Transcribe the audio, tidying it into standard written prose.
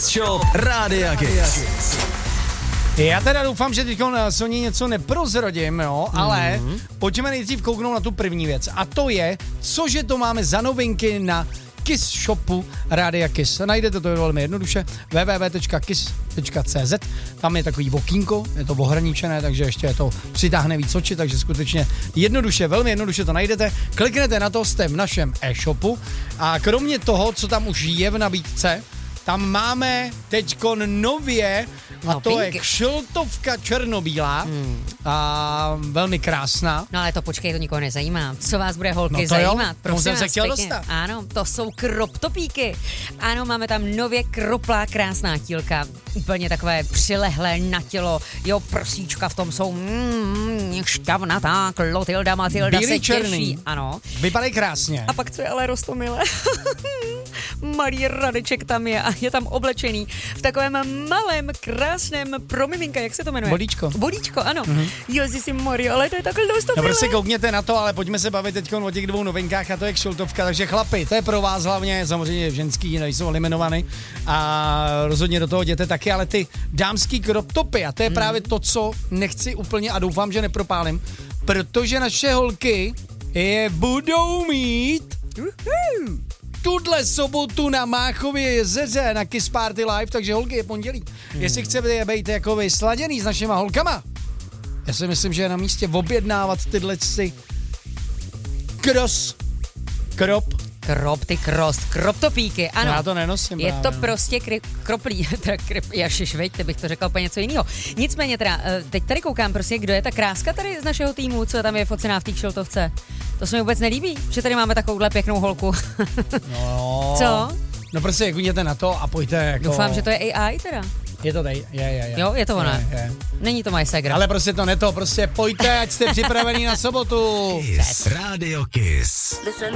Kiss Show Rádia Kiss. Já teda doufám, že teď Soně něco neprozradím, jo, ale pojďme nejdřív kouknout na tu první věc. A to je, cože to máme za novinky na Kiss Shopu Rádia Kiss. Najdete to velmi jednoduše www.kiss.cz. Tam je takový okýnko, je to ohraničené, takže ještě to přitáhne víc oči, takže skutečně jednoduše, velmi jednoduše to najdete. Kliknete na to, jste v našem e-shopu a kromě toho, co tam už je v nabídce, tam máme teďko nově, a to je kšiltovka černobílá a velmi krásná. No ale to počkej, to nikoho nezajímá. Co vás bude holky zajímat? Prosím, jsem se chtěl dostat. Ano, to jsou crop topíky. Ano, máme tam nově kroplá krásná tílka. Úplně takové přilehlé na tělo. Jo, prsíčka v tom jsou šťavnatá. Klotilda, Matilda se těší. Ano. Vypadají krásně. A pak co je ale roztomilé? Malý Radeček tam je a je tam oblečený v takovém malém, krásném pro miminka, jak se to jmenuje? Bodíčko. Bodíčko, ano. Ježiši Maria, ale to je takhle dost. No prostě koukněte na to, ale pojďme se bavit teď o těch dvou novinkách a to je kšiltovka, takže chlapi, to je pro vás hlavně, samozřejmě ženský nejsou eliminovaný a rozhodně do toho jděte taky, ale ty dámský crop topy a to je právě to, co nechci úplně a doufám, že nepropálím, protože naše holky je budou mít tuhle sobotu na Máchově jezeře na Kiss Party Live, takže holky je pondělí. Jestli chcete být jako vy sladěný s našima holkama, já si myslím, že je na místě objednávat tyhle crop topíky, ano. Já to nenosím. Je to prostě kroplí, jašiš, veď, bych to řekl úplně něco jiného. Nicméně teda, teď tady koukám prostě, kdo je ta kráska tady z našeho týmu, co tam je focená v té kšiltovce. To se mi vůbec nelíbí, že tady máme takovouhle pěknou holku. No. Co? No prostě klikněte na to a pojďte jako... Doufám, že to je AI teda. Je to tady, je. Jo, je to ona. Je. Není to moje segra. Ale prostě to ne to, prostě pojďte, ať jste připravení na sobotu. Kiss, Radio Kiss. Listen